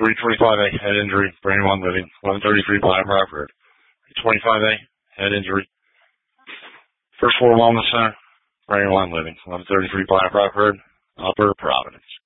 325A, head injury, brain 1 living, 1133 Black Rock Road. 325A, head injury. First Floor Wellness Center, brain 1 living, 1133 Black Rock Road, Upper Providence.